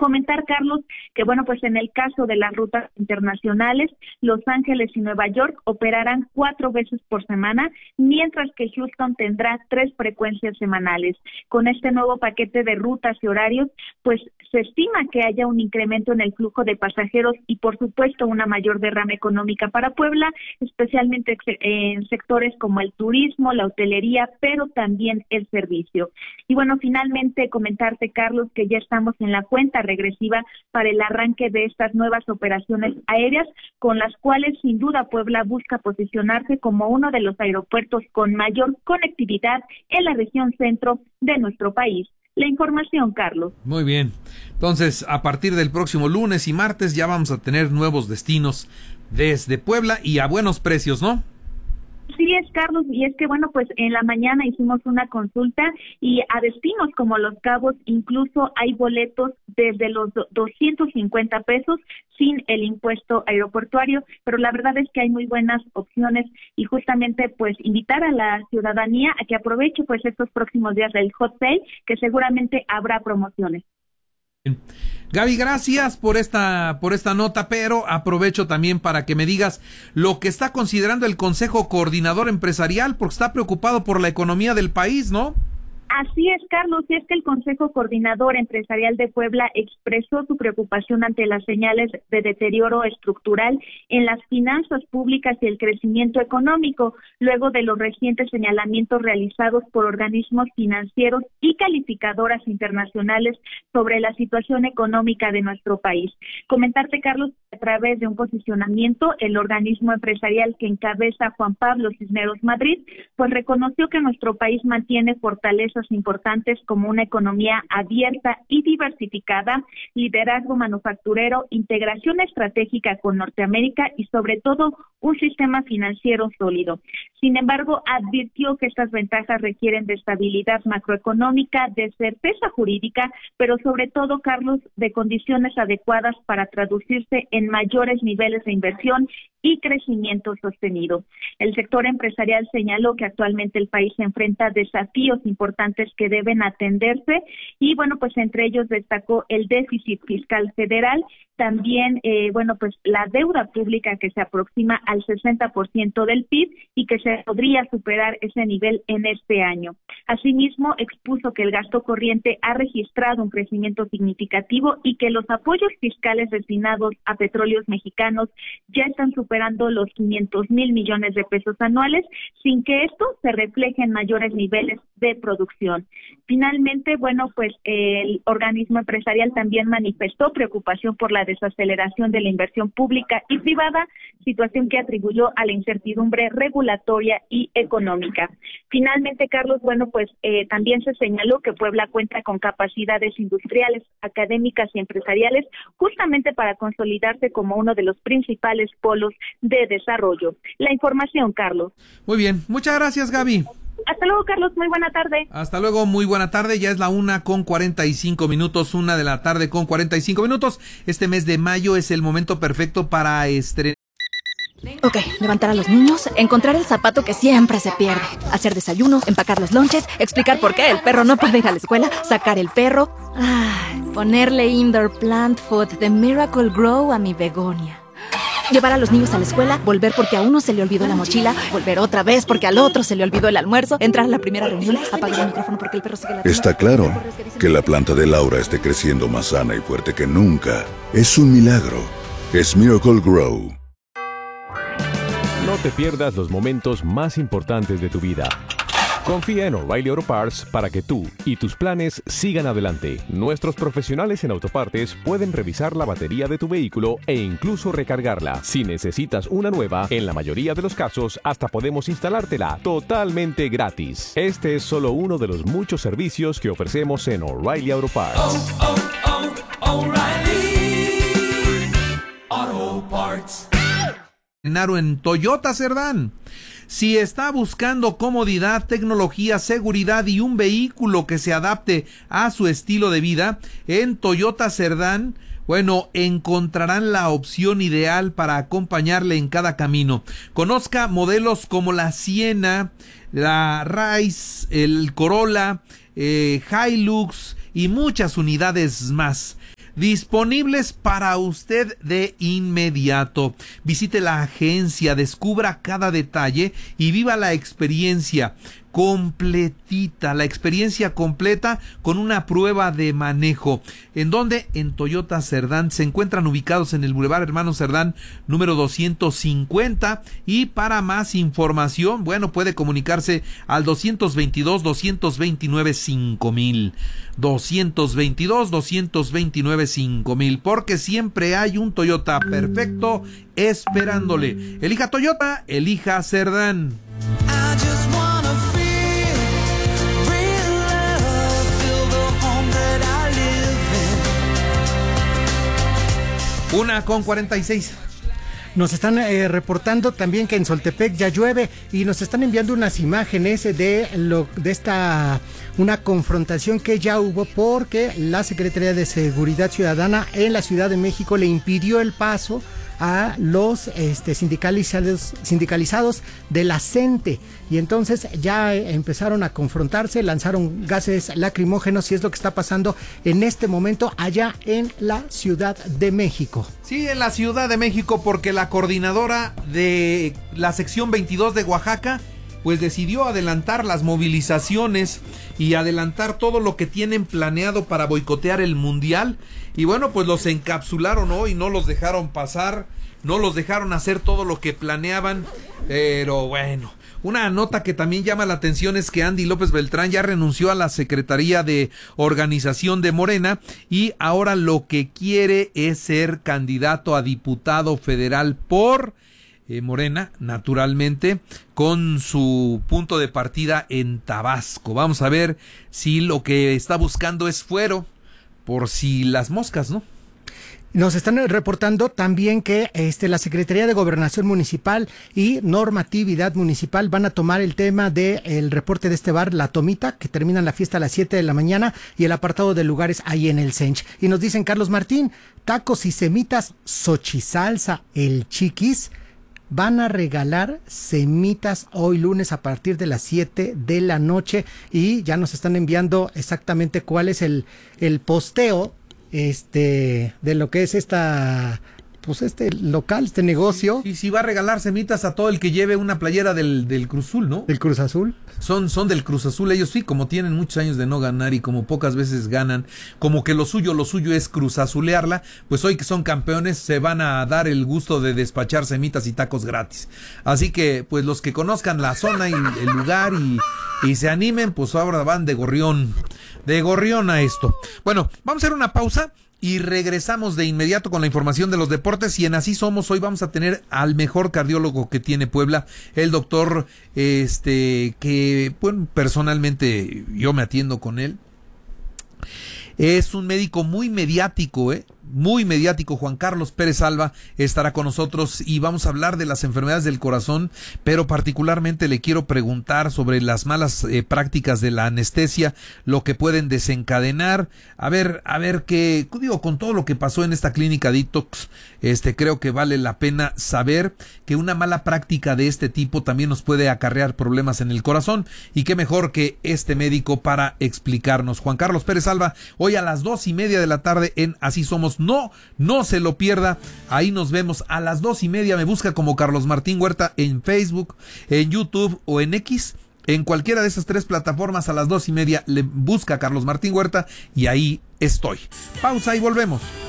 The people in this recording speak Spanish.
Comentar, Carlos, que pues en el caso de las rutas internacionales, Los Ángeles y Nueva York operarán 4 veces por semana, mientras que Houston tendrá 3 frecuencias semanales. Con este nuevo paquete de rutas y horarios, pues se estima que haya un incremento en el flujo de pasajeros y, por supuesto, una mayor derrama económica para Puebla, especialmente en sectores como el turismo, la hotelería, pero también el servicio. Y finalmente comentarte, Carlos, que ya estamos en la cuenta regresiva para el arranque de estas nuevas operaciones aéreas, con las cuales sin duda Puebla busca posicionarse como uno de los aeropuertos con mayor conectividad en la región centro de nuestro país. La información, Carlos. Muy bien. Entonces, a partir del próximo lunes y martes ya vamos a tener nuevos destinos desde Puebla y a buenos precios, ¿no? Sí es, Carlos, y es que pues en la mañana hicimos una consulta y a destinos como Los Cabos incluso hay boletos desde los 250 pesos sin el impuesto aeroportuario, pero la verdad es que hay muy buenas opciones y justamente invitar a la ciudadanía a que aproveche estos próximos días del hot sale, que seguramente habrá promociones. Gaby, gracias por esta nota, pero aprovecho también para que me digas lo que está considerando el Consejo Coordinador Empresarial, porque está preocupado por la economía del país, ¿no? Así es, Carlos, y es que el Consejo Coordinador Empresarial de Puebla expresó su preocupación ante las señales de deterioro estructural en las finanzas públicas y el crecimiento económico, luego de los recientes señalamientos realizados por organismos financieros y calificadoras internacionales sobre la situación económica de nuestro país. Comentarte, Carlos, a través de un posicionamiento, el organismo empresarial que encabeza Juan Pablo Cisneros Madrid, reconoció que nuestro país mantiene fortalezas importantes como una economía abierta y diversificada, liderazgo manufacturero, integración estratégica con Norteamérica y sobre todo un sistema financiero sólido. Sin embargo, advirtió que estas ventajas requieren de estabilidad macroeconómica, de certeza jurídica, pero sobre todo, Carlos, de condiciones adecuadas para traducirse en mayores niveles de inversión y crecimiento sostenido. El sector empresarial señaló que actualmente el país enfrenta desafíos importantes que deben atenderse y entre ellos destacó el déficit fiscal federal, también la deuda pública que se aproxima al 60% del PIB y que se podría superar ese nivel en este año. Asimismo, expuso que el gasto corriente ha registrado un crecimiento significativo y que los apoyos fiscales destinados a petróleos mexicanos ya están superando los 500,000 millones de pesos anuales, sin que esto se refleje en mayores niveles de producción. Finalmente, el organismo empresarial también manifestó preocupación por la desaceleración de la inversión pública y privada, situación que atribuyó a la incertidumbre regulatoria y económica. Finalmente, Carlos, también se señaló que Puebla cuenta con capacidades industriales, académicas y empresariales justamente para consolidarse como uno de los principales polos de desarrollo. La información, Carlos. Muy bien, muchas gracias, Gaby. Hasta luego, Carlos, muy buena tarde. Hasta luego, muy buena tarde, ya es la 1:45, 1:45. Este mes de mayo es el momento perfecto para estrenar. Ok, levantar a los niños, encontrar el zapato que siempre se pierde, hacer desayuno, empacar los lonches, explicar por qué el perro no puede ir a la escuela, sacar el perro, ponerle indoor plant food de Miracle Grow a mi begonia. Llevar a los niños a la escuela, volver porque a uno se le olvidó la mochila, volver otra vez porque al otro se le olvidó el almuerzo, entrar a la primera reunión, apagar el micrófono porque el perro sigue ladrando. Está claro que la planta de Laura esté creciendo más sana y fuerte que nunca. Es un milagro. Es Miracle Grow. No te pierdas los momentos más importantes de tu vida. Confía en O'Reilly Auto Parts para que tú y tus planes sigan adelante. Nuestros profesionales en autopartes pueden revisar la batería de tu vehículo e incluso recargarla. Si necesitas una nueva, en la mayoría de los casos hasta podemos instalártela totalmente gratis. Este es solo uno de los muchos servicios que ofrecemos en O'Reilly Auto Parts. O'Reilly Auto Parts. En Toyota Cerdán. Si está buscando comodidad, tecnología, seguridad y un vehículo que se adapte a su estilo de vida, en Toyota Cerdán, encontrarán la opción ideal para acompañarle en cada camino. Conozca modelos como la Siena, la Rise, el Corolla, Hilux y muchas unidades más. disponibles para usted de inmediato. Visite la agencia, descubra cada detalle y viva la experiencia completita, la experiencia completa con una prueba de manejo. ¿En dónde? En Toyota Cerdán. Se encuentran ubicados en el Boulevard Hermano Cerdán, número 250. Y para más información, bueno, puede comunicarse al 222-229-5000. 222-229-5000. Porque siempre hay un Toyota perfecto esperándole. Elija Toyota, elija Cerdán. Una con 46. Nos están reportando también que en Soltepec ya llueve y nos están enviando unas imágenes de una confrontación que ya hubo porque la Secretaría de Seguridad Ciudadana en la Ciudad de México le impidió el paso a los sindicalizados de la CENTE y entonces ya empezaron a confrontarse, lanzaron gases lacrimógenos y es lo que está pasando en este momento allá en la Ciudad de México. Sí, en la Ciudad de México, porque la coordinadora de la sección 22 de Oaxaca pues decidió adelantar las movilizaciones y adelantar todo lo que tienen planeado para boicotear el Mundial. Y bueno, pues los encapsularon hoy, no los dejaron pasar, no los dejaron hacer todo lo que planeaban, pero bueno. Una nota que también llama la atención es que Andy López Beltrán ya renunció a la Secretaría de Organización de Morena y ahora lo que quiere es ser candidato a diputado federal por Morena, naturalmente, con su punto de partida en Tabasco. Vamos a ver si lo que está buscando es fuero, por si las moscas, ¿no? Nos están reportando también que la Secretaría de Gobernación Municipal y Normatividad Municipal van a tomar el tema del reporte de este bar, La Tomita, que termina la fiesta a las 7 de la mañana y el apartado de lugares ahí en el Sench. Y nos dicen, Carlos Martín, tacos y semitas, Xochisalsa, el Chiquis, van a regalar semitas hoy lunes a partir de las 7 de la noche y ya nos están enviando exactamente cuál es el posteo de lo que es este local, este negocio. Y si va a regalar semitas a todo el que lleve una playera del Cruz Azul, ¿no? ¿Del Cruz Azul? Son del Cruz Azul, ellos sí, como tienen muchos años de no ganar y como pocas veces ganan, como que lo suyo es Cruz Azulearla, pues hoy que son campeones se van a dar el gusto de despachar semitas y tacos gratis. Así que, pues los que conozcan la zona y el lugar y se animen, pues ahora van de gorrión a esto. Bueno, vamos a hacer una pausa y regresamos de inmediato con la información de los deportes. Y en Así Somos hoy vamos a tener al mejor cardiólogo que tiene Puebla, el doctor que bueno, personalmente yo me atiendo con él. Es un médico muy mediático, Juan Carlos Pérez Alba estará con nosotros y vamos a hablar de las enfermedades del corazón, pero particularmente le quiero preguntar sobre las malas prácticas de la anestesia, lo que pueden desencadenar. A ver qué digo, con todo lo que pasó en esta clínica Detox, creo que vale la pena saber que una mala práctica de este tipo también nos puede acarrear problemas en el corazón, y qué mejor que este médico para explicarnos. Juan Carlos Pérez Alba, hoy a las 2:30 de la tarde en Así Somos. No se lo pierda. Ahí nos vemos a las 2:30. Me busca como Carlos Martín Huerta en Facebook, en YouTube o en X. En cualquiera de esas tres plataformas a las 2:30 le busca Carlos Martín Huerta y ahí estoy. Pausa y volvemos.